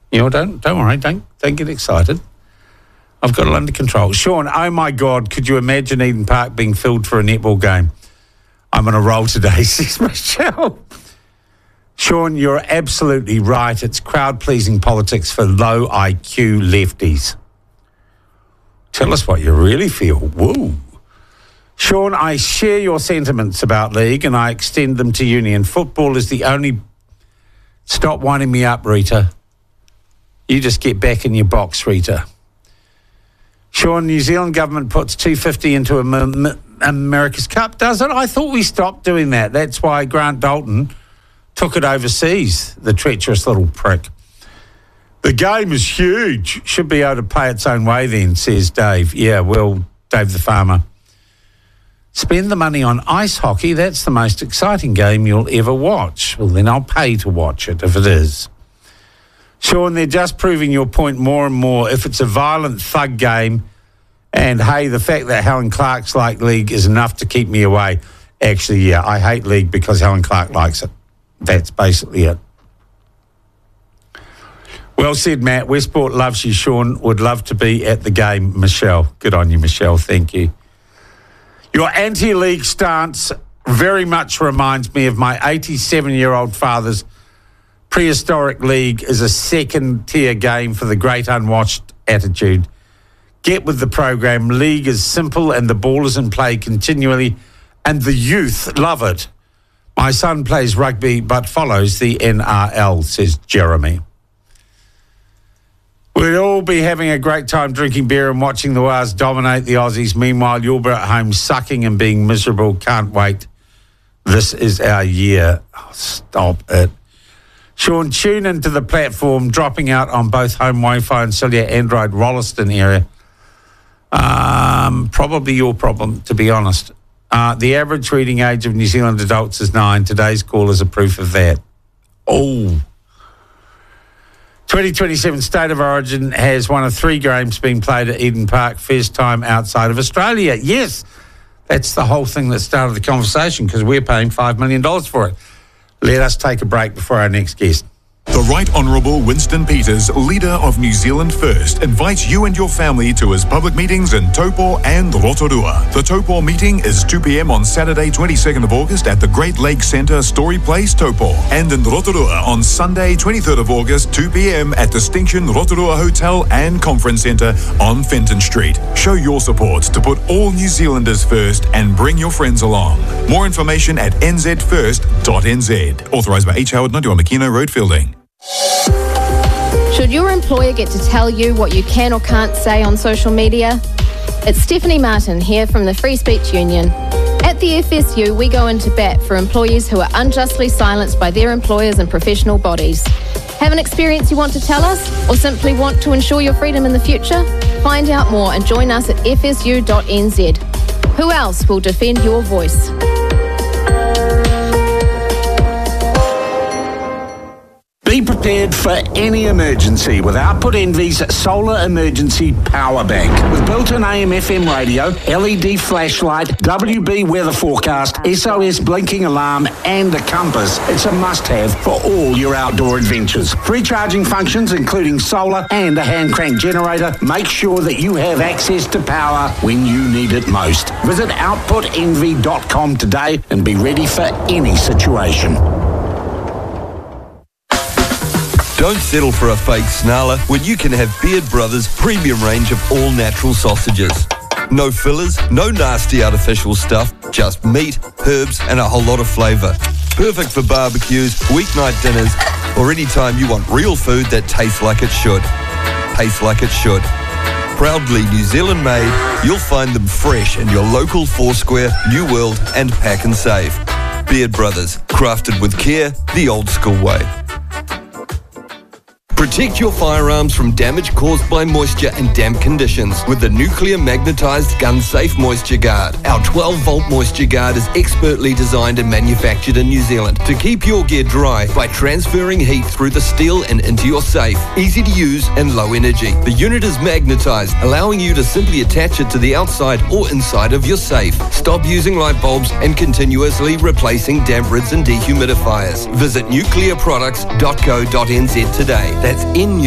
Don't worry. Don't get excited. I've got it under control. Sean, oh my God, could you imagine Eden Park being filled for a netball game? I'm on a roll today, says Michelle. Sean, you're absolutely right. It's crowd-pleasing politics for low IQ lefties. Tell us what you really feel. Woo. Sean, I share your sentiments about league and I extend them to union. Football is the only... Stop winding me up, Rita. You just get back in your box, Rita. Sean, New Zealand government puts $250 into America's Cup, does it? I thought we stopped doing that. That's why Grant Dalton took it overseas, the treacherous little prick. The game is huge. Should be able to pay its own way then, says Dave. Yeah, well, Dave the farmer. Spend the money on ice hockey. That's the most exciting game you'll ever watch. Well, then I'll pay to watch it if it is. Sean, they're just proving your point more and more. If it's a violent thug game, and hey, the fact that Helen Clark's like league is enough to keep me away. Actually, yeah, I hate league because Helen Clark likes it. That's basically it. Well said, Matt. Westport loves you, Sean. Would love to be at the game, Michelle. Good on you, Michelle. Thank you. Your anti-league stance very much reminds me of my 87-year-old father's prehistoric league is a second-tier game for the great unwashed attitude. Get with the program. League is simple and the ball is in play continually and the youth love it. My son plays rugby but follows the NRL, says Jeremy. We'd all be having a great time drinking beer and watching the Wars dominate the Aussies. Meanwhile, you'll be at home sucking and being miserable. Can't wait. This is our year. Oh, stop it. Sean, tune into the platform, dropping out on both home Wi-Fi and cellular Android Rolleston area. Probably your problem, to be honest. The average reading age of New Zealand adults is 9. Today's call is a proof of that. Oh. 2027 State of Origin has one of 3 games being played at Eden Park, first time outside of Australia. Yes, that's the whole thing that started the conversation because we're paying $5 million for it. Let us take a break before our next guest. The Right Honourable Winston Peters, leader of New Zealand First, invites you and your family to his public meetings in Taupo and Rotorua. The Taupo meeting is 2 p.m. on Saturday, 22nd of August at the Great Lakes Centre, Story Place, Taupo. And in Rotorua on Sunday, 23rd of August, 2 p.m. at Distinction Rotorua Hotel and Conference Centre on Fenton Street. Show your support to put all New Zealanders first and bring your friends along. More information at nzfirst.nz. Authorised by H. Howard, 91 Makino Road, Fielding. Should your employer get to tell you what you can or can't say on social media? It's Stephanie Martin here from the Free Speech Union. At the FSU, we go into bat for employees who are unjustly silenced by their employers and professional bodies. Have an experience you want to tell us or simply want to ensure your freedom in the future? Find out more and join us at fsu.nz. Who else will defend your voice? Be prepared for any emergency with Output Envy's Solar Emergency Power Bank. With built-in AM/FM radio, LED flashlight, WB weather forecast, SOS blinking alarm and a compass, it's a must-have for all your outdoor adventures. Free charging functions including solar and a hand-crank generator. Make sure that you have access to power when you need it most. Visit outputenvy.com today and be ready for any situation. Don't settle for a fake snarler when you can have Beard Brothers' premium range of all-natural sausages. No fillers, no nasty artificial stuff, just meat, herbs and a whole lot of flavour. Perfect for barbecues, weeknight dinners or any time you want real food that tastes like it should. Tastes like it should. Proudly New Zealand made, you'll find them fresh in your local Foursquare, New World and Pack and Save. Beard Brothers, crafted with care, the old school way. Protect your firearms from damage caused by moisture and damp conditions with the Nuclear Magnetized Gun Safe Moisture Guard. Our 12-volt Moisture Guard is expertly designed and manufactured in New Zealand to keep your gear dry by transferring heat through the steel and into your safe. Easy to use and low energy. The unit is magnetized, allowing you to simply attach it to the outside or inside of your safe. Stop using light bulbs and continuously replacing damp rids and dehumidifiers. Visit nuclearproducts.co.nz today. That's in